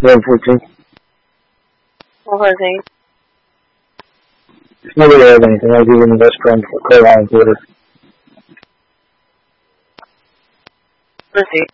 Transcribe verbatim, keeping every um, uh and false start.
one fourteen. one fourteen. If nobody has anything, I'll give you the best friend for Carolina Twitter. Proceed.